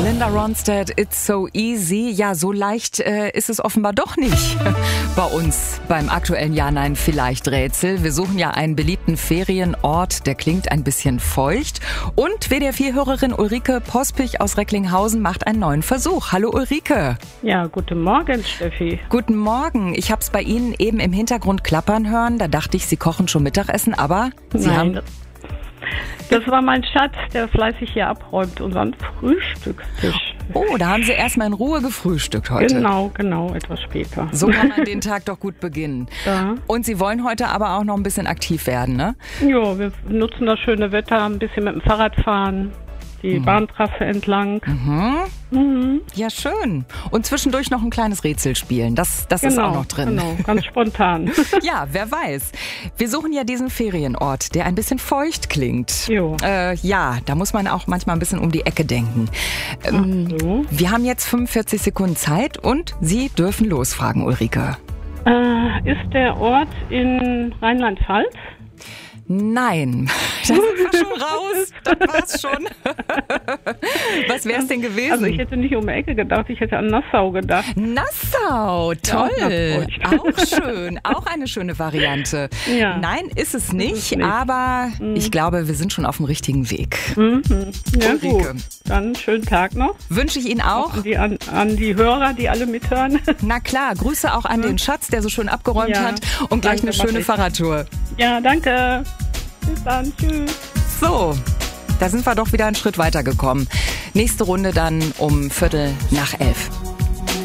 Linda Ronstadt, It's So Easy. Ja, so leicht ist es offenbar doch nicht bei uns beim aktuellen Ja-Nein-Vielleicht-Rätsel. Wir suchen ja einen beliebten Ferienort, der klingt ein bisschen feucht. Und WDR4-Hörerin Ulrike Pospich aus Recklinghausen macht einen neuen Versuch. Hallo Ulrike. Ja, guten Morgen, Steffi. Guten Morgen. Ich habe es bei Ihnen eben im Hintergrund klappern hören. Da dachte ich, Sie kochen schon Mittagessen, aber Sie haben... Das war mein Schatz, der fleißig hier abräumt, unseren Frühstückstisch. Oh, da haben Sie erstmal in Ruhe gefrühstückt heute. Genau, etwas später. So kann man den Tag doch gut beginnen. Ja. Und Sie wollen heute aber auch noch ein bisschen aktiv werden, ne? Ja, wir nutzen das schöne Wetter, ein bisschen mit dem Fahrrad fahren, die Bahntrasse entlang. Ja, schön. Und zwischendurch noch ein kleines Rätsel spielen. Das ist auch noch drin. Genau, ganz spontan. Ja, wer weiß. Wir suchen ja diesen Ferienort, der ein bisschen feucht klingt. Jo. Ja, da muss man auch manchmal ein bisschen um die Ecke denken. So. Wir haben jetzt 45 Sekunden Zeit und Sie dürfen losfragen, Ulrike. Ist der Ort in Rheinland-Pfalz? Nein, da sind wir schon raus. Das war's schon. Was wäre es denn gewesen? Also ich hätte nicht um die Ecke gedacht, ich hätte an Nassau gedacht. Nassau, toll. Auch schön, auch eine schöne Variante. Ja. Nein, ist es nicht, aber ich glaube, wir sind schon auf dem richtigen Weg. Ja, Ulrike. gut. Dann schönen Tag noch. Wünsche ich Ihnen auch. An die Hörer, die alle mithören. Na klar, Grüße auch an den Schatz, der so schön abgeräumt Ja, hat und gleich danke, eine schöne mach ich. Fahrradtour. Ja, danke. Bis dann. Tschüss. So, da sind wir doch wieder einen Schritt weiter gekommen. Nächste Runde dann um 11:15.